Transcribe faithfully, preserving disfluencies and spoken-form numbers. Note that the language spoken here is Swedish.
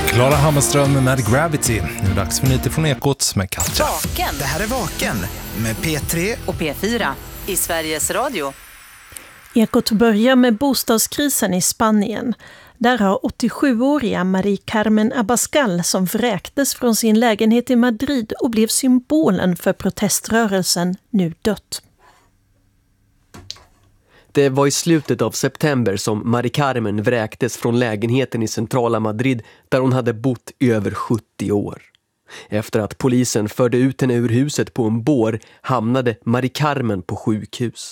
Klara Hammarström med Gravity. Nu är det dags för nyheter från Ekot med Katja. Vaken. Det här är Vaken med P tre och P fyra i Sveriges Radio. Ekot börjar med bostadskrisen i Spanien. Där har åttiosjuåriga Marie Carmen Abascal, som vräktes från sin lägenhet i Madrid och blev symbolen för proteströrelsen, nu dött. Det var i slutet av september som Marie Carmen vräktes från lägenheten i centrala Madrid där hon hade bott i över sjuttio år. Efter att polisen förde ut henne ur huset på en bår hamnade Marie Carmen på sjukhus.